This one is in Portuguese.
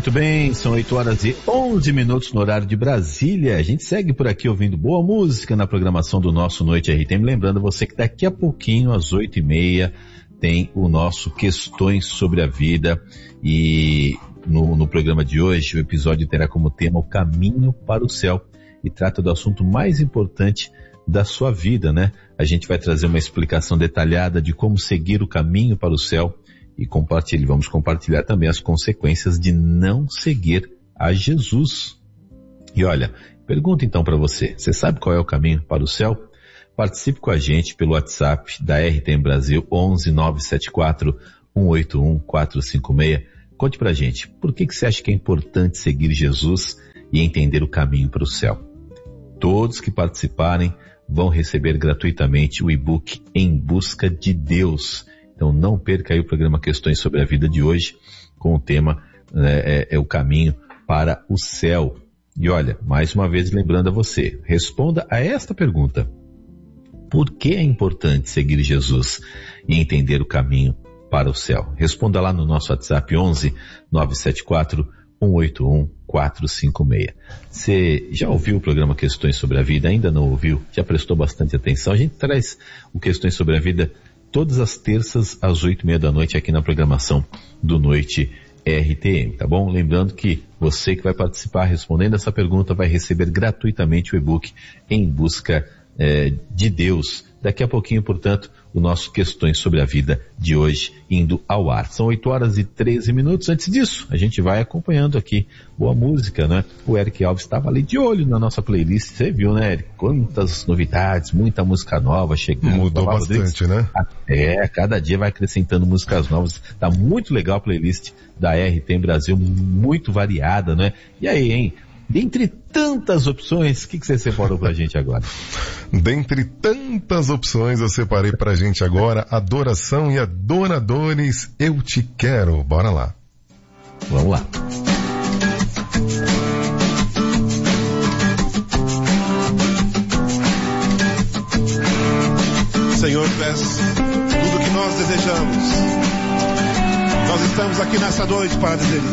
Muito bem, são 8h11 no horário de Brasília. A gente segue por aqui ouvindo boa música na programação do nosso Noite RTM. Lembrando você que daqui a pouquinho, às 8h30, tem o nosso Questões sobre a Vida. E no programa de hoje, o episódio terá como tema o caminho para o céu. E trata do assunto mais importante da sua vida, né? A gente vai trazer uma explicação detalhada de como seguir o caminho para o céu. E vamos compartilhar também as consequências de não seguir a Jesus. E olha, pergunta então para você sabe qual é o caminho para o céu? Participe com a gente pelo WhatsApp da RTM Brasil 11 974 181 456. Conte pra gente, por que você acha que é importante seguir Jesus e entender o caminho para o céu? Todos que participarem vão receber gratuitamente o e-book Em Busca de Deus. Então não perca aí o programa Questões sobre a Vida de hoje, com o tema o caminho para o céu. E olha, mais uma vez lembrando a você, responda a esta pergunta: por que é importante seguir Jesus e entender o caminho para o céu? Responda lá no nosso WhatsApp 11 974 181 456. Você já ouviu o programa Questões sobre a Vida? Ainda não ouviu? Já prestou bastante atenção? A gente traz o Questões sobre a Vida todas as terças às 8h30 da noite aqui na programação do Noite RTM, tá bom? Lembrando que você que vai participar respondendo essa pergunta vai receber gratuitamente o e-book Em Busca de Deus. Daqui a pouquinho, portanto, o nosso Questões sobre a Vida de hoje indo ao ar. São 8h13. Antes disso, a gente vai acompanhando aqui boa música, né? O Eric Alves estava ali de olho na nossa playlist. Você viu, né, Eric? Quantas novidades, muita música nova chegando. Mudou bastante, né? Cada dia vai acrescentando músicas novas. Tá muito legal a playlist da RTM Brasil, muito variada, né? E aí, hein? Dentre tantas opções, o que você separou pra gente agora? Dentre tantas opções, eu separei pra gente agora Adoração e Adoradores, Eu Te Quero. Bora lá. Vamos lá. Senhor, Tu és tudo que nós desejamos. Nós estamos aqui nessa noite para dizer isso.